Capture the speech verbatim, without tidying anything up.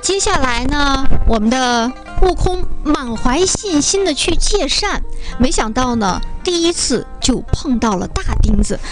接下来呢，我们的悟空满怀信心的去借扇，没想到呢，第一次就碰到了大钉子。